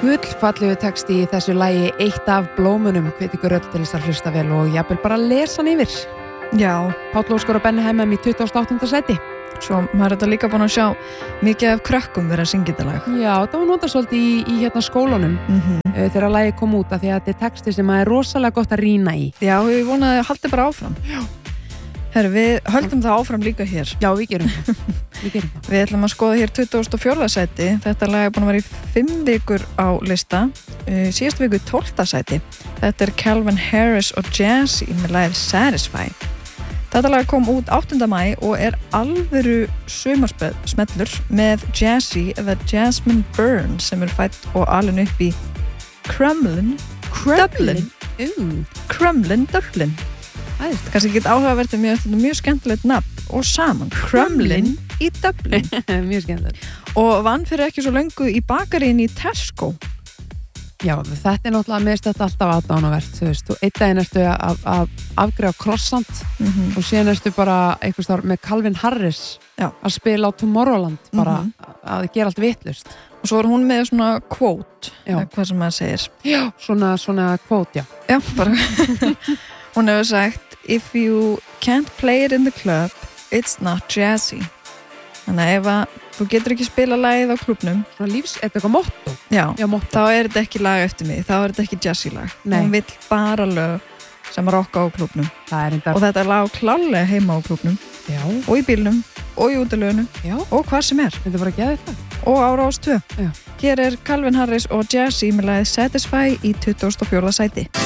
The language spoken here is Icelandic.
Gullfallegu texti í þessu lagi Eitt af blómunum, hvet ykkur öll til þess að hlusta vel og jafnvel bara lesa hann yfir. Já. Páll Óskar og Benni Hemmem í 28. sæti. Svo maður þetta líka búin að sjá mikið af krökkum vera að syngja þetta lag. Já, það var notað svolítið í hérna skólunum þegar lagið kom út af því að þetta er texti sem er rosalega gott að rýna í. Já, ég vonaði að haldi bara áfram. Já. Herru, við höldum það áfram líka hér. Já, við gerum það. Við ætlum að skoða hér 24. sæti. Þetta lag er búin að vera í 5 vikur á lista. Síðustu viku 12. sæti. Þetta er Calvin Harris og Jazzy með lagið Satisfy. Þetta lag kom út 8. maí og er alvöru sumarsmellur með Jazzy eða Jasmine Byrne sem er fædd og alin upp í Crumlin, Dublin. Crumlin, Dublin. Kannski ekki áhugavert mjög skemmtilegt nafn og saman Crumlin í Dublin. Mjög skemmtilegt. Og vann fyrir ekki svo löngu í bakarín í Tesco. Já, þetta er náttúrulega mest þetta alltaf aðdánavert, þú veist, og einn daginn ertu að afgreiða croissant og síðan ertu bara einhvers þar með Calvin Harris að spila á Tomorrowland, bara að gera allt vitlust. Og svo er hún með svona quote, hvað sem maður segir. Já, svona quote, já. Já, bara. Hún hefur sagt, if you can't play it in the club, it's not jazzy. Þannig að ef að þú getur ekki spila lagið á klúbnum, svona er þetta eitthvað motto? Já, motto. Þá er þetta ekki lag eftir mig, þá er þetta ekki jazzy lag. Hún vill bara lög sem rocka á klúbnum. Og þetta lag klálega heima á klúbnum. Já. Og í bílnum, og í útilöginu, og hvað sem er. Þetta er bara geðið það. Og á Rás 2. Hér er Calvin Harris og Jazzy með lagið Satisfy í 24. sæti.